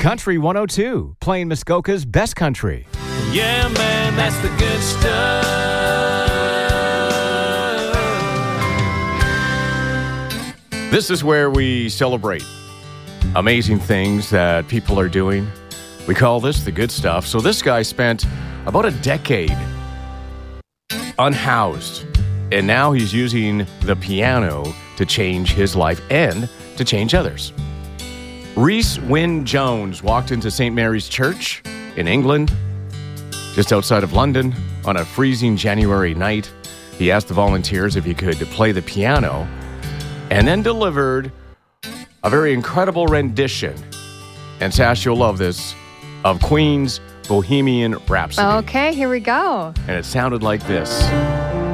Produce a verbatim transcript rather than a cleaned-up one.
Country one oh two, playing Muskoka's best country. Yeah, man, that's the good stuff. This is where we celebrate amazing things that people are doing. We call this the good stuff. So this guy spent about a decade unhoused, and now he's using the piano to change his life and to change others. Reese Wynne Jones walked into Saint Mary's Church in England, just outside of London, on a freezing January night. He asked the volunteers if he could play the piano, and then delivered a very incredible rendition, and Sash, you'll love this, of Queen's Bohemian Rhapsody. Okay, here we go. And it sounded like this.